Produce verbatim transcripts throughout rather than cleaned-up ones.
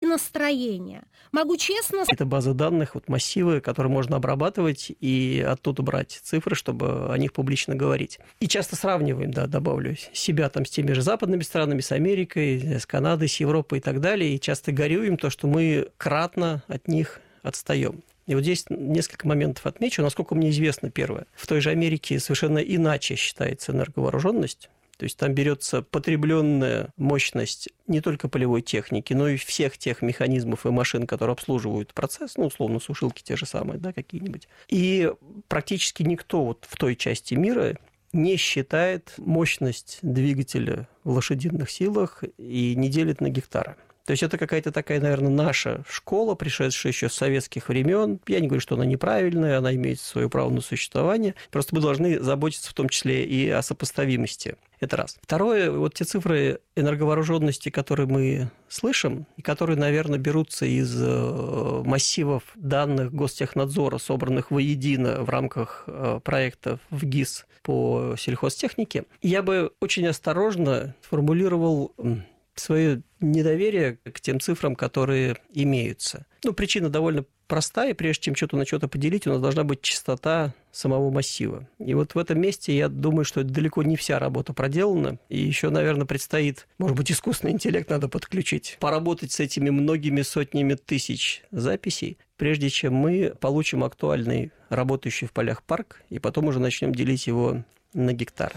настроения. Могу честно... Это базы данных, вот массивы, которые можно обрабатывать и оттуда брать цифры, чтобы о них публично говорить. И часто сравниваем, да, добавлю, себя там с теми же западными странами, с Америкой, с Канадой, с Европой и так далее. И часто горюем то, что мы кратно от них отстаем. И вот здесь несколько моментов отмечу. Насколько мне известно, первое. В той же Америке совершенно иначе считается энерговооруженность. То есть там берется потребленная мощность не только полевой техники, но и всех тех механизмов и машин, которые обслуживают процесс, ну, условно, сушилки те же самые, да, какие-нибудь. И практически никто вот в той части мира не считает мощность двигателя в лошадиных силах и не делит на гектары. То есть это какая-то такая, наверное, наша школа, пришедшая еще с советских времен. Я не говорю, что она неправильная, она имеет свое право на существование. Просто мы должны заботиться в том числе и о сопоставимости. Это раз. Второе, вот те цифры энерговооруженности, которые мы слышим, и которые, наверное, берутся из массивов данных Гостехнадзора, собранных воедино в рамках проекта в ГИС по сельхозтехнике, я бы очень осторожно формулировал свое недоверие к тем цифрам, которые имеются. Ну, причина довольно простая. Прежде чем что-то на что-то поделить, у нас должна быть частота самого массива. И вот в этом месте я думаю, что это далеко не вся работа проделана. И еще, наверное, предстоит, может быть, искусственный интеллект надо подключить, поработать с этими многими сотнями тысяч записей, прежде чем мы получим актуальный, работающий в полях парк, и потом уже начнем делить его на гектары.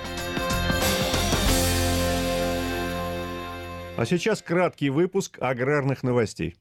А сейчас краткий выпуск аграрных новостей.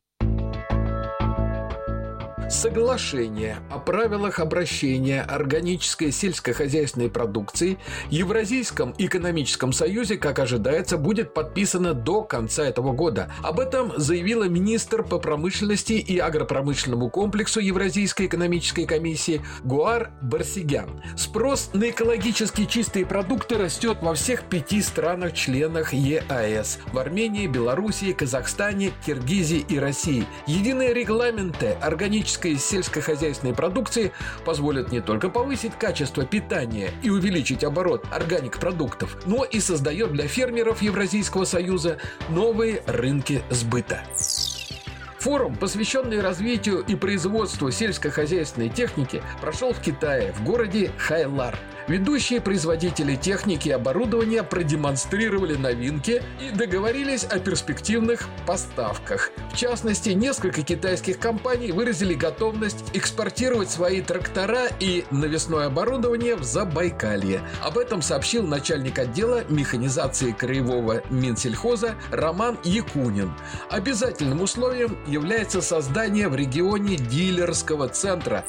Соглашение о правилах обращения органической сельскохозяйственной продукции в Евразийском экономическом союзе, как ожидается, будет подписано до конца этого года. Об этом заявила министр по промышленности и агропромышленному комплексу Евразийской экономической комиссии Гуар Барсигян. Спрос на экологически чистые продукты растет во всех пяти странах-членах ЕАЭС – в Армении, Белоруссии, Казахстане, Киргизии и России. Единые регламенты органической сельскохозяйственной продукции позволят не только повысить качество питания и увеличить оборот органик-продуктов, но и создает для фермеров Евразийского союза новые рынки сбыта. Форум, посвященный развитию и производству сельскохозяйственной техники, прошел в Китае, в городе Хайлар. Ведущие производители техники и оборудования продемонстрировали новинки и договорились о перспективных поставках. В частности, несколько китайских компаний выразили готовность экспортировать свои трактора и навесное оборудование в Забайкалье. Об этом сообщил начальник отдела механизации краевого Минсельхоза Роман Якунин. Обязательным условием является создание в регионе дилерского центра.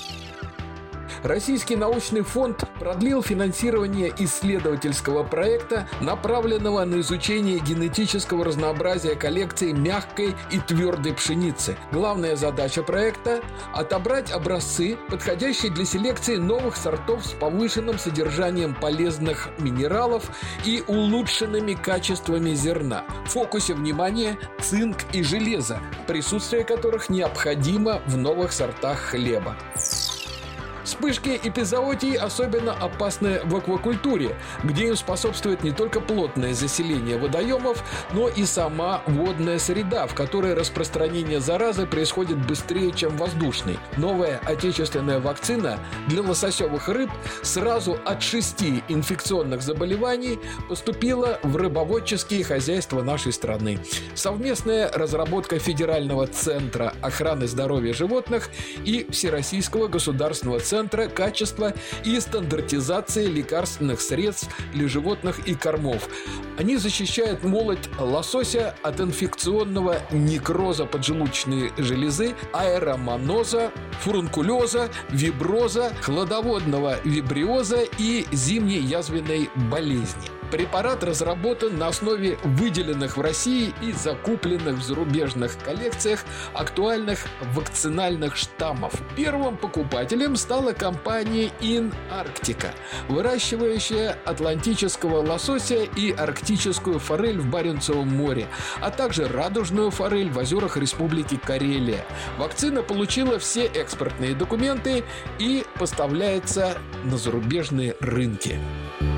Российский научный фонд продлил финансирование исследовательского проекта, направленного на изучение генетического разнообразия коллекций мягкой и твердой пшеницы. Главная задача проекта – отобрать образцы, подходящие для селекции новых сортов с повышенным содержанием полезных минералов и улучшенными качествами зерна. В фокусе внимания – цинк и железо, присутствие которых необходимо в новых сортах хлеба. Вспышки эпизоотий особенно опасны в аквакультуре, где им способствует не только плотное заселение водоемов, но и сама водная среда, в которой распространение заразы происходит быстрее, чем воздушной. Новая отечественная вакцина для лососевых рыб сразу от шести инфекционных заболеваний поступила в рыбоводческие хозяйства нашей страны. Совместная разработка Федерального центра охраны здоровья животных и Всероссийского государственного центра Центра качества и стандартизации лекарственных средств для животных и кормов. Они защищают молоть лосося от инфекционного некроза поджелудочной железы, аэромоноза, фурункулеза, виброза, хладоводного вибриоза и зимней язвенной болезни. Препарат разработан на основе выделенных в России и закупленных в зарубежных коллекциях актуальных вакцинальных штаммов. Первым покупателем стала компания Инарктика, выращивающая атлантического лосося и арктическую форель в Баренцевом море, а также радужную форель в озерах Республики Карелия. Вакцина получила все экспортные документы и поставляется на зарубежные рынки.